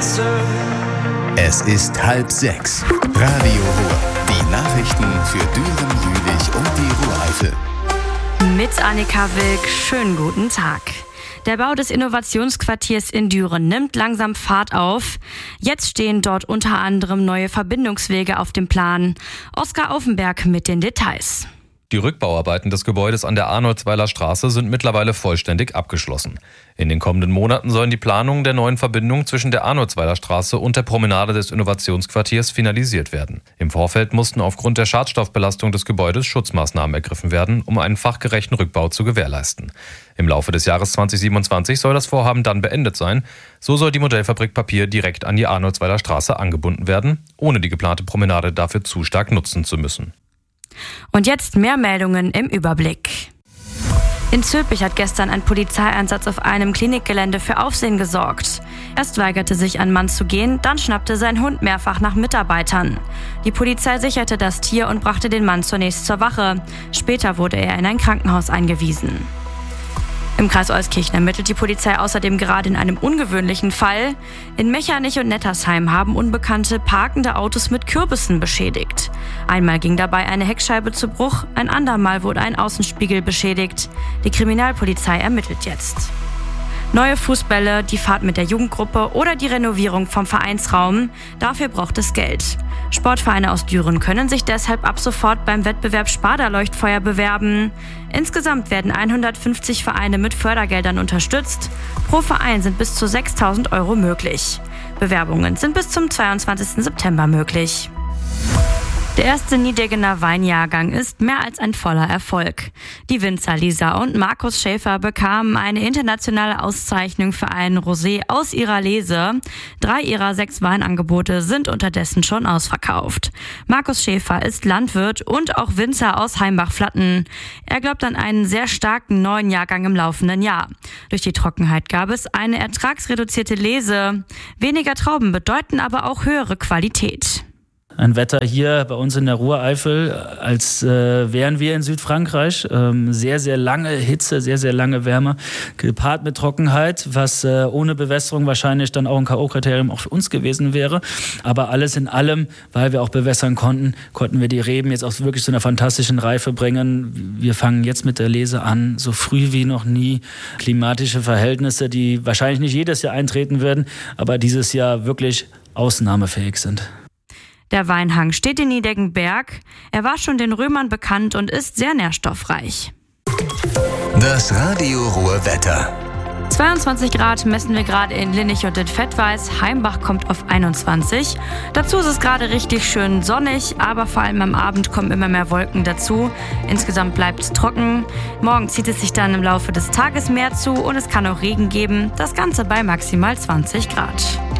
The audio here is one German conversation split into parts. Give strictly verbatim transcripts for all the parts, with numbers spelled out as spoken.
answer. Es ist halb sechs. Radio Ruhr. Die Nachrichten für Düren, Jülich und die Ruhr-Eifel. Mit Annika Wilk, schönen guten Tag. Der Bau des Innovationsquartiers in Düren nimmt langsam Fahrt auf. Jetzt stehen dort unter anderem neue Verbindungswege auf dem Plan. Oskar Aufenberg mit den Details. Die Rückbauarbeiten des Gebäudes an der Arnoldsweiler Straße sind mittlerweile vollständig abgeschlossen. In den kommenden Monaten sollen die Planungen der neuen Verbindung zwischen der Arnoldsweiler Straße und der Promenade des Innovationsquartiers finalisiert werden. Im Vorfeld mussten aufgrund der Schadstoffbelastung des Gebäudes Schutzmaßnahmen ergriffen werden, um einen fachgerechten Rückbau zu gewährleisten. Im Laufe des Jahres zwanzig siebenundzwanzig soll das Vorhaben dann beendet sein. So soll die Modellfabrik Papier direkt an die Arnoldsweiler Straße angebunden werden, ohne die geplante Promenade dafür zu stark nutzen zu müssen. Und jetzt mehr Meldungen im Überblick. In Zülpich hat gestern ein Polizeieinsatz auf einem Klinikgelände für Aufsehen gesorgt. Erst weigerte sich ein Mann zu gehen, dann schnappte sein Hund mehrfach nach Mitarbeitern. Die Polizei sicherte das Tier und brachte den Mann zunächst zur Wache. Später wurde er in ein Krankenhaus eingewiesen. Im Kreis Euskirchen ermittelt die Polizei außerdem gerade in einem ungewöhnlichen Fall. In Mechernich und Nettersheim haben Unbekannte parkende Autos mit Kürbissen beschädigt. Einmal ging dabei eine Heckscheibe zu Bruch, ein andermal wurde ein Außenspiegel beschädigt. Die Kriminalpolizei ermittelt jetzt. Neue Fußbälle, die Fahrt mit der Jugendgruppe oder die Renovierung vom Vereinsraum, dafür braucht es Geld. Sportvereine aus Düren können sich deshalb ab sofort beim Wettbewerb Sparda-Leuchtfeuer bewerben. Insgesamt werden hundertfünfzig Vereine mit Fördergeldern unterstützt. Pro Verein sind bis zu sechstausend Euro möglich. Bewerbungen sind bis zum zweiundzwanzigsten September möglich. Der erste Nideggener Weinjahrgang ist mehr als ein voller Erfolg. Die Winzer Lisa und Markus Schäfer bekamen eine internationale Auszeichnung für einen Rosé aus ihrer Lese. Drei ihrer sechs Weinangebote sind unterdessen schon ausverkauft. Markus Schäfer ist Landwirt und auch Winzer aus Heimbach-Flatten. Er glaubt an einen sehr starken neuen Jahrgang im laufenden Jahr. Durch die Trockenheit gab es eine ertragsreduzierte Lese. Weniger Trauben bedeuten aber auch höhere Qualität. Ein Wetter hier bei uns in der Ruhr-Eifel, als äh, wären wir in Südfrankreich. Ähm, sehr, sehr lange Hitze, sehr, sehr lange Wärme, gepaart mit Trockenheit, was äh, ohne Bewässerung wahrscheinlich dann auch ein K O-Kriterium auch für uns gewesen wäre. Aber alles in allem, weil wir auch bewässern konnten, konnten wir die Reben jetzt auch wirklich zu einer fantastischen Reife bringen. Wir fangen jetzt mit der Lese an, so früh wie noch nie. Klimatische Verhältnisse, die wahrscheinlich nicht jedes Jahr eintreten werden, aber dieses Jahr wirklich ausnahmefähig sind. Der Weinhang steht in Nideggenberg. Er war schon den Römern bekannt und ist sehr nährstoffreich. Das Radio Ruhr Wetter. zweiundzwanzig Grad messen wir gerade in Linnich und in Fettweiß. Heimbach kommt auf einundzwanzig. Dazu ist es gerade richtig schön sonnig, aber vor allem am Abend kommen immer mehr Wolken dazu. Insgesamt bleibt es trocken. Morgen zieht es sich dann im Laufe des Tages mehr zu und es kann auch Regen geben. Das Ganze bei maximal zwanzig Grad.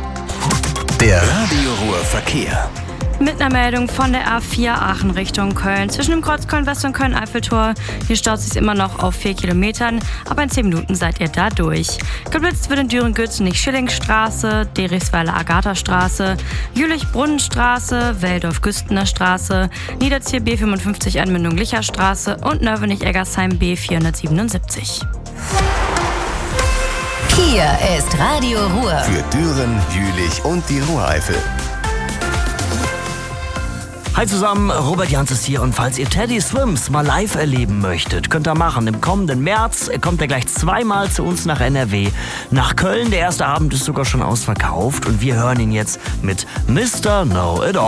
Der Radio Ruhr Verkehr. Mit einer Meldung von der A vier Aachen Richtung Köln. Zwischen dem Kreuz Köln-West und Köln-Eiffeltor. Hier staut es sich immer noch auf vier Kilometern, aber in zehn Minuten seid ihr da durch. Geblitzt wird in Düren-Gülzenich-Schillingstraße, Derichsweiler-Agatha-Straße, Jülich-Brunnenstraße, Welldorf-Güstener Straße, Niederzier B fünfundfünfzig Anbindung Licherstraße und Nörvenich-Eggersheim B vierhundertsiebenundsiebzig. Hier ist Radio Ruhr. Für Düren, Jülich und die Ruhr-Eifel. Hi zusammen, Robert Jans ist hier und falls ihr Teddy Swims mal live erleben möchtet, könnt ihr machen. Im kommenden März kommt er gleich zweimal zu uns nach N R W. Nach Köln, der erste Abend ist sogar schon ausverkauft und wir hören ihn jetzt mit Mister Know It All.